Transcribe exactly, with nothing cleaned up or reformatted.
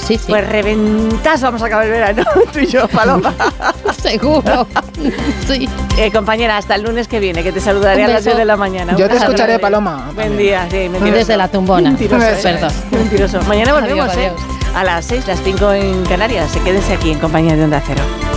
Sí, sí. Pues reventás, vamos a acabar el verano, tú y yo, Paloma. Seguro. Sí. Eh, compañera, hasta el lunes que viene, que te saludaré Un a las beso. diez de la mañana. Yo te Un escucharé, beso. Paloma. Buen día, sí, mentiroso. Desde la tumbona. Mentiroso, Perdón. Mentiroso. Mañana volvemos, Adiós, ¿eh? adiós. A las seis, las cinco en Canarias. Quédense aquí en compañía de Onda Cero.